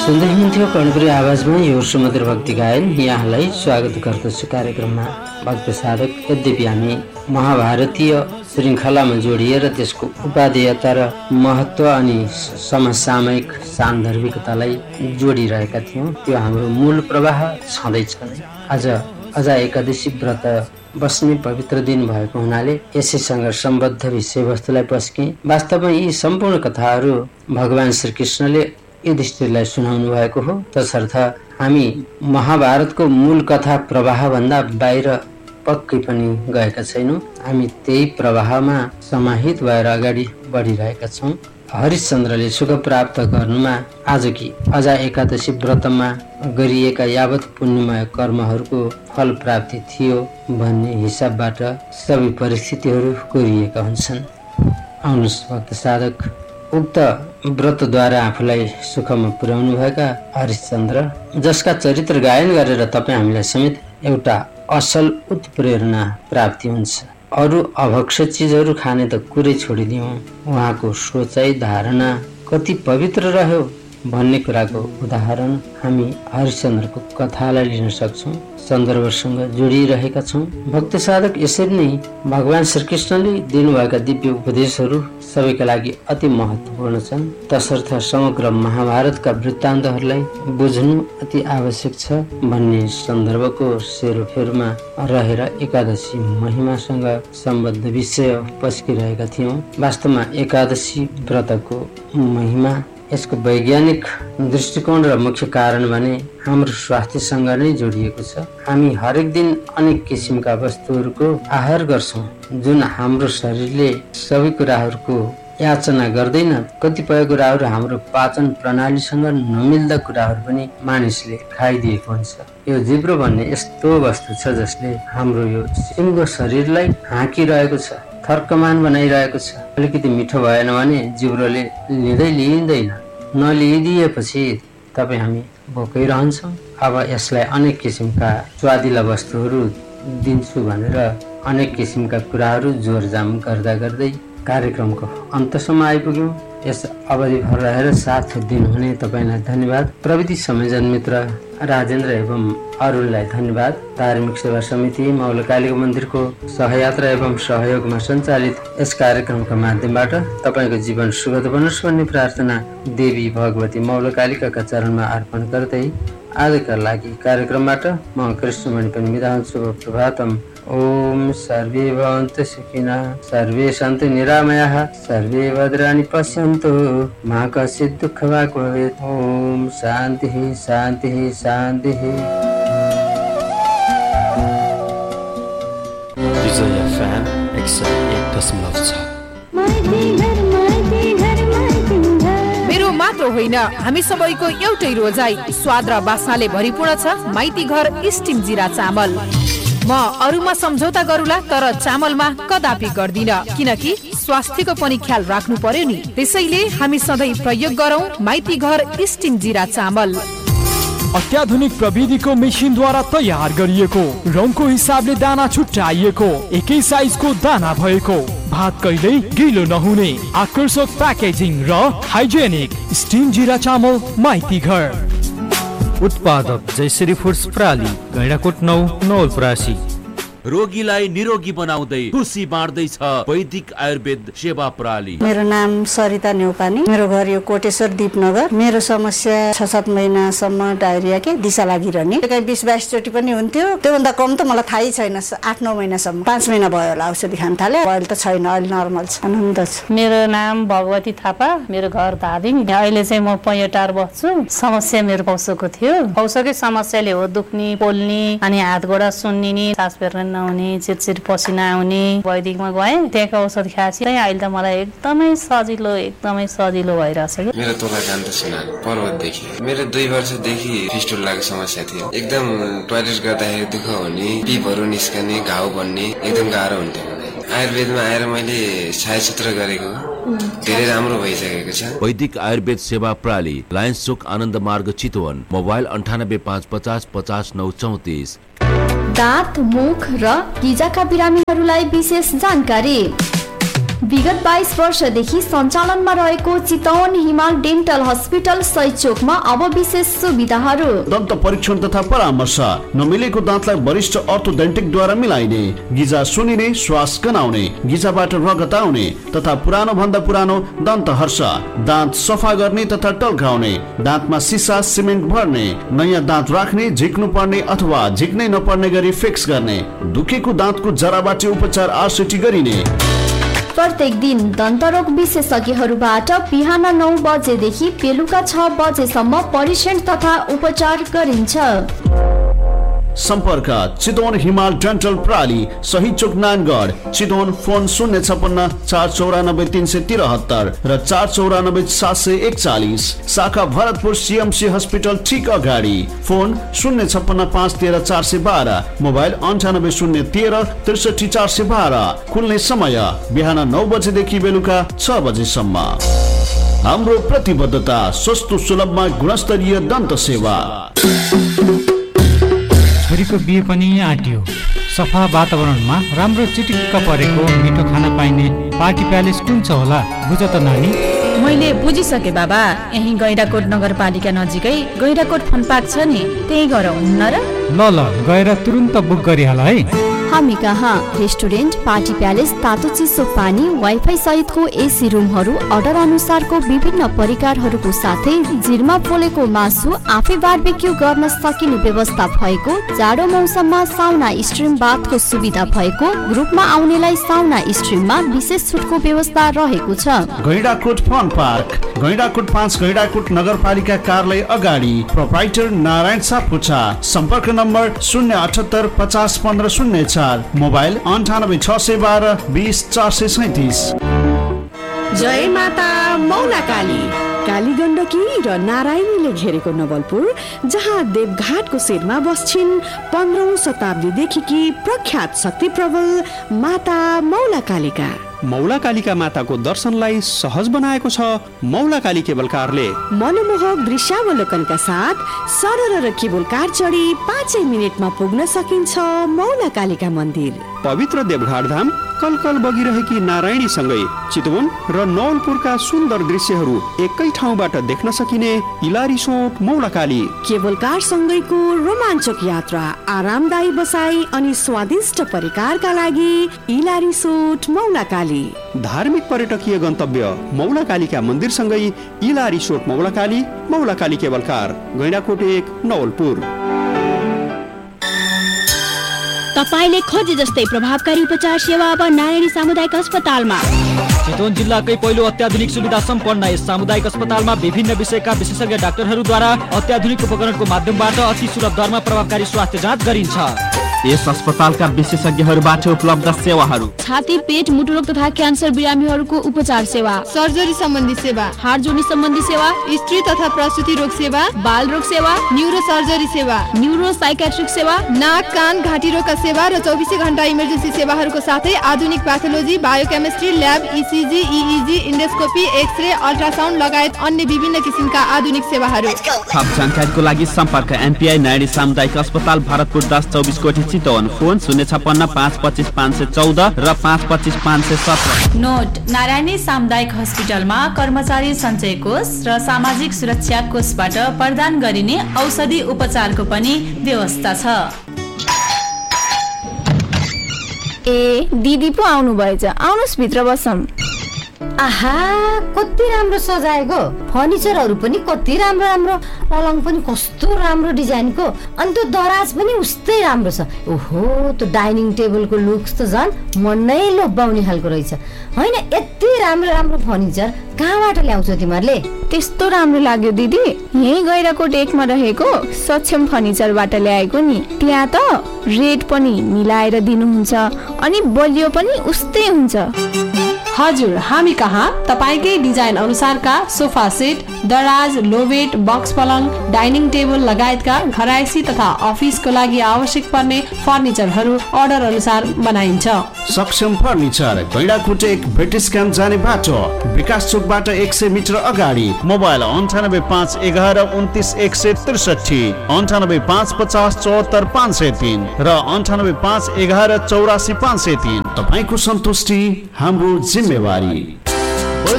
सुन्दै हुनुहुन्थ्यो कर्णपुरी आवाजमा यो सुमधुर भक्ति गायन। यहाँलाई स्वागत गर्दछु कार्यक्रममा भक्त साधक। यद्यपि हामी महाभारतीय श्रृङ्खलामा जोडिएर त्यसको उपादेयता र महत्त्व अनि समसामयिक सान्दर्भिकतालाई जोडिरहेका थियौँ। त्यो हाम्रो मूल प्रवाह छँदैछ। आज अजा एकादशी व्रत बस्ने पवित्र दिन भएको हुनाले यसैसँग सम्बद्ध विषयवस्तुलाई पस्के। वास्तवमा यी सम्पूर्ण कथाहरू भगवान श्रीकृष्णले युधिष्ठिरलाई सुनाउनु भएको हो। तसर्थ हामी महाभारतको मूल कथा प्रवाहभन्दा बाहिर पक्कै पनि गएका छैनौँ। हामी त्यही प्रवाहमा समाहित भएर अगाडि बढिरहेका छौँ। हरिश्चन्द्रले सुख प्राप्त गर्नुमा आजकी अजा एकादशी व्रतमा गरिएका यावत पुण्यमय कर्महरूको फल प्राप्ति थियो भन्ने हिसाबबाट सबै परिस्थितिहरू कोरिएका हुन्छन्। आउनुहोस् भक्त साधक, उक्त व्रतद्वारा आफूलाई सुखमा पुर्याउनु भएका हरिश्चन्द्र, जसका चरित्र गायन गरेर तपाईँ हामीलाई समेत एउटा असल उत्प्रेरणा प्राप्ति हुन्छ। अरू अभक्ष चिजहरू खाने त कुरै छोडिदिउँ, उहाँको सोचाइ धारणा कति पवित्र रह्यो भन्ने कुराको उदाहरण हामी हरिश्चन्द्रको कथालाई लिन सक्छौँ, सन्दर्भसँग जोडिरहेका छौँ। भक्त साधक, यसरी नै भगवान श्रीकृष्णले दिनुभएका दिव्य उपदेशहरू सबैका लागि अति महत्त्वपूर्ण छन्। तसर्थ समग्र महाभारतका वृत्तान्तहरूलाई बुझ्नु अति आवश्यक छ भन्ने सन्दर्भको सेरोफेरोमा रहेर एकादशी महिमासँग सम्बद्ध विषय पस्किरहेका थियौँ। वास्तवमा एकादशी व्रतको महिमा, यसको वैज्ञानिक दृष्टिकोण र मुख्य कारण भने हाम्रो स्वास्थ्यसँग नै जोडिएको छ। हामी हरेक दिन अनेक किसिमका वस्तुहरूको आहार गर्छौँ जुन हाम्रो शरीरले सबै कुराहरूको याचना गर्दैन। कतिपय कुराहरू हाम्रो पाचन प्रणालीसँग नमिल्दा कुराहरू पनि मानिसले खाइदिएको हुन्छ। यो जिब्रो भन्ने यस्तो वस्तु छ जसले हाम्रो यो सिङ्गो शरीरलाई हाँकिरहेको छ, थर्कमान बनाइरहेको छ। अलिकति मिठो भएन भने जिब्रोले लिँदैन। नलिदिएपछि तपाईँ हामी भोकै रहन्छौँ। अब यसलाई अनेक किसिमका स्वादिला वस्तुहरू दिन्छु भनेर अनेक किसिमका कुराहरू जोरजाम गर्दा गर्दै कार्यक्रमको अन्तसम्म आइपुग्यौँ। यस अवधिभर रहेर साथ दिनुहुने तपाईँलाई धन्यवाद। प्रविधि संयोजन मित्र राजेन्द्र एवं अरुणलाई धन्यवाद। धार्मिक सेवा समिति मौलकालीको मन्दिरको सहयात्रा एवं सहयोगमा सञ्चालित यस कार्यक्रमका माध्यमबाट तपाईँको जीवन सुखद बनोस् भन्ने प्रार्थना देवी भगवती मौलकालिकाका चरणमा अर्पण गर्दै आजका लागि कार्यक्रमबाट म कृष्णमणि पनि बिदा हुन्छु। प्रभातम। ओम सर्वे भवन्तु सुखिनः, सर्वे सन्तु निरामयाः, सर्वे भद्राणि पश्यन्तु, मा कश्चित् दुःखभाग् भवेत्। ओम शान्तिः शान्तिः शान्तिः। विजय FM 101.6। मेरो मात्र होइन, हामी सबैको एउटै रोजाइ स्वाद र बासनाले भरिपूर्ण छ माइती घर स्टिम जिरा चामल। म अरूमा सम्झौता गरूला तर चामलमा कदापि गर्दिन, किनकि स्वास्थ्यको पनि ख्याल राख्नु पर्यो नि। त्यसैले हामी सधैँ प्रयोग गरौँ माइती घर स्टिम जिरा चामल। अत्याधुनिक प्रविधिको मेसिनद्वारा तयार गरिएको, रङको हिसाबले दाना छुट्याइएको, एकै साइजको दाना भएको, भात कहिल्यै गिलो नहुने, आकर्षक प्याकेजिङ र हाइजेनिक स्टिम जिरा चामल माइती घर। उत्पादक जयश्री फुड्स प्राली, गैँडाकोट 9 नवलपरासी। रोगीलाई निरोगी बनाउँदै खुसी बाँड्दैछ वैदिक आयुर्वेद सेवा प्रणाली। मेरो नाम सरिता नेउपानी, मेरो घर यो कोटेश्वर दीपनगर। मेरो समस्या 6-7 महिनासम्म डायरिया के दिशा लागिरहने, कहीँ 20-22 चोटि पनि हुन्थ्यो। त्योभन्दा कम त मलाई थाहै छैन। 8-9 महिनासम्म, 5 महिना भयो होला औषधि खान थाले। अहिले त छैन, अहिले नर्मल छ, आनन्द छ। मेरो नाम भगवती थापा, मेरो घर धादिङ। अहिले चाहिँ म पैँटार बस्छु। समस्या मेरो पौसोको थियो। पौसोकै समस्याले हो दुख्ने, पोल्ने, अनि हात गोडा सुन्निने, सास फेर्न नहुने, चिरचिर पसिना आउने। वैदिकमा गएँ, त्यहाँको औषध खाएपछि अहिले त मलाई एकदमै सजिलो भइरहेछ। मेरो तोला जान्त सिना पर्वतदेखि मेरो 2 वर्षदेखि फिस्टुलाको समस्या थियो। एकदम टोयलेट गर्दाखेरि दुःख हुने, पिपहरू निस्कने, घाउ बन्ने, एकदम गाह्रो हुन्थ्यो। आयुर्वेदमा आएर मैले छायाचित्र गरेको धेरै राम्रो भइसकेको छ। वैदिक आयुर्वेद सेवा प्रणाली, लायन्स चोक आनन्द मार्ग चितवन। मोबाइल 985550 50 934। दाँत, मुख र गिजाका बिरामीहरूलाई विशेष जानकारी। विगत 22 वर्षदेखि सञ्चालनमा रहेको चितवन हिमाल डेन्टल हस्पिटल सही चोकमा अब विशेष सुविधाहरू। दन्त परीक्षण तथा परामर्श, नमिलेको दाँतलाई वरिष्ठ अर्थोडेन्टिकद्वारा मिलाइने, गिजा सुनिने, श्वास गनाउने, गिजाबाट रगत आउने तथा पुरानो भन्दा पुरानो दन्त हर्ष, दाँत सफा गर्ने तथा टल्काउने, दाँतमा सिसा सिमेन्ट भर्ने, नयाँ दाँत राख्ने, झिक्नु पर्ने अथवा झिक्नै नपर्ने गरी फिक्स गर्ने, दुखेको दाँतको जराबाट उपचार आरसिटी गरिने। प्रत्येक दिन दन्तरोग विशेषज्ञहरूबाट बिहान 9 बजेदेखि बेलुका 6 बजेसम्म परीक्षण तथा उपचार गरिन्छ। सम्पर्क चितवन हिमाल डेन्टल प्राली, सही चोक नानगढ, चितवन। फोन 056 494 373 र 494 741। शाखा भरतपुर सीएमसी हस्पिटल ठीक अगाडि। Phone 056 513 412, mobile 98 013 63 412। खुल्ने समय बिहान 9 बजेदेखि बेलुका 6 बजेसम्म। हाम्रो प्रतिबद्धता सस्तो सुलभमा गुणस्तरीय दन्त सेवा। छोरीको बिहे पनि आँट्यो। सफा वातावरणमा राम्रो चिटिक्क परेको मिठो खाना पाइने पार्टी प्यालेस कुन छ होला बुझ त नानी? मैले बुझिसके बाबा, यही गैंडाकोट नगरपालिका नजिकै गैंडाकोट फन पार्क छ नि, त्यही गएर हुन्न र? ल गएर तुरुन्त बुक गरिहाल है। हामी कहाँ रेस्टुरेन्ट, पार्टी प्यालेस, तातो चिसो पानी, वाइफाई सहितको एसी रुमहरू, अर्डर अनुसारको विभिन्न परिकारहरूको साथै जिरमा पोलेको मासु, आफै बारबेक्यू गर्न सकिने व्यवस्था भएको, जाडो मौसममा साउना स्ट्रिम बाथको सुविधा भएको, ग्रुपमा आउनेलाई साउना स्ट्रिममा विशेष छुटको व्यवस्था रहेको छ। गैंडाकोट फन पार्क, गैंडाकोट 5 गैंडाकोट नगरपालिका कार्यालय अगाडि। प्रोप्राइटर नारायण सापकोटा। सम्पर्क नम्बर 078 50 15 04, मोबाइल 98 612 20 437। जय माता मौला काली। काली गण्डकी र नारायणीले घेरेको नवलपुर, जहाँ देवघाटको शिरमा बस्छिन् 15औं शताब्दीदेखि प्रख्यात शक्ति प्रबल माता मौला कालिका। मौला कालिका माताको दर्शनलाई सहज बनाएको छ मौला काली केबल कारले। मनमोहक दृश्यावलोकनका साथ सरल र केबल कार चढी 5 मिनेटमा पुग्न सकिन्छ मौला कालिका मन्दिर। पवित्र देवघाट धाम कलकल बगिरहेकी नारायणी सँगै चितवन र नवलपुरका सुन्दर दृश्यहरू एकै ठाउँबाट देख्न सकिने इलारिसोट मौला काली। केबल कार सँगैको रोमाञ्चक यात्रा, आरामदायी बसाई अनि स्वादिष्ट परिकारका लागि इलारिसोट मौला काली। धार्मिक पर्यटकीय गन्तव्य मौला कालिका मन्दिर सँगै इलारिसोट मौला काली केबल कार, गैंडाकोट 1 नवलपुर। तपाईले खोजे जस्तै प्रभावकारी उपचार सेवा अब नारायणी सामुदायिक अस्पतालमा। चितवन जिल्लाकै पहिलो अत्याधुनिक सुविधा सम्पन्न यस सामुदायिक अस्पतालमा विभिन्न विषयका विशेषज्ञ डाक्टरहरूद्वारा अत्याधुनिक उपकरणको माध्यमबाट अति सुलभ दरमा प्रभावकारी स्वास्थ्य जाँच गरिन्छ। यस अस्पतालका विशेषज्ञहरूबाट उपलब्ध सेवाहरू: छाती, पेट, मुटु रोग तथा क्यान्सर बिरामीहरूको उपचार सेवा, सर्जरी सम्बन्धी सेवा, हाड जोड्ने सम्बन्धी सेवा, स्त्री तथा प्रसुति रोग सेवा, बाल रोग सेवा, न्यूरो सर्जरी सेवा, न्यूरो साइकेट्रिक सेवा, नाक कान घाँटी रोगका सेवा र 24 घण्टा इमर्जेन्सी सेवाहरूको साथै आधुनिक pathology, biochemistry lab, ECG, इइजी, endoscopy, x-ray, ultrasound लगायत अन्य विभिन्न किसिमका आधुनिक सेवाहरू। थप जानकारीको लागि सम्पर्क एमपीआई नारायणी सामुदायिक अस्पताल, भरतपुर 10 24 कोटी चितवन। फोन 056 525 514 र 525 517। नोट: नारायणी सामुदायिक हस्पिटलमा कर्मचारी सञ्चय कोष र सामाजिक सुरक्षा कोषबाट प्रदान गरिने औषधि उपचारको पनि व्यवस्था छ। ए दिदी पो आउनु भएछ, आउनुस् भित्र बसौँ। आहा, कति राम्रो सजाएको, फर्निचरहरू पनि कति राम्रो राम्रो, पलङ पनि कस्तो राम्रो डिजाइनको, अनि त्यो दराज पनि उस्तै राम्रो छ। ओहो, त्यो डाइनिङ टेबलको लुक्स त झन् मन नै लोभ्याउने खालको रहेछ। होइन, यति राम्रो राम्रो फर्निचर कहाँबाट ल्याउँछौ तिमीहरूले? त्यस्तो राम्रो लाग्यो दिदी, यही गैंडाकोट 1 मा रहेको सक्षम फर्निचरबाट ल्याएको नि। त्यहाँ त रेट पनि मिलाएर दिनुहुन्छ अनि बलियो पनि उस्तै हुन्छ। हजुर, हामी कहाँ तपाईकै डिजाइन अनुसारका सोफा सेट, दराज, लोबेट, बक्स पलङ, डाइनिङ टेबल लगायतका घरायसी तथा अफिसको लागि आवश्यक पर्ने फर्निचरहरू अर्डर अनुसार बनाइन्छ। सक्षम फर्निचर, गैंडाकोट 1 ब्रिटिस क्याम्प जाने बाटो, विकास चोकबाट 100 मिटर अगाडि। मोबाइल 98 5 11 29 163, 98 5 50 74 503 र 98 5 11 84 503। तपाईको सन्तुष्टि हाम्रो जिम्मेवारी।